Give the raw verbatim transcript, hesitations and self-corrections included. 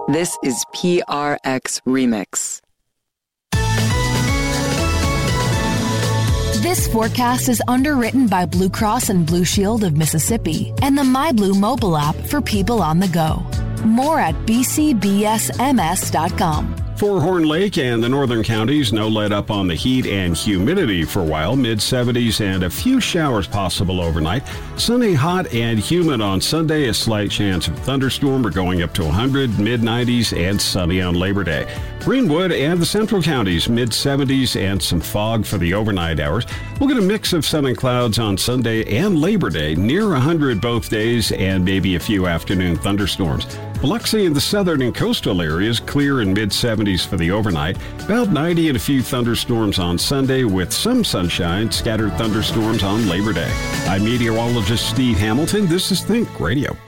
This is P R X Remix. This forecast is underwritten by Blue Cross and Blue Shield of Mississippi and the MyBlue mobile app for people on the go. More at b c b s m s dot com. For Horn Lake and the northern counties, no let up on the heat and humidity for a while. mid seventies and a few showers possible overnight. Sunny, hot, and humid on Sunday. A slight chance of thunderstorm. We're going up to one hundred, mid nineties, and sunny on Labor Day. Greenwood and the central counties, mid seventies, and some fog for the overnight hours. We'll get a mix of sun and clouds on Sunday and Labor Day. Near one hundred both days, and maybe a few afternoon thunderstorms. Biloxi and the southern and coastal areas, clear in mid seventies for the overnight. About ninety and a few thunderstorms on Sunday with some sunshine, scattered thunderstorms on Labor Day. I'm meteorologist Steve Hamilton. This is Think Radio.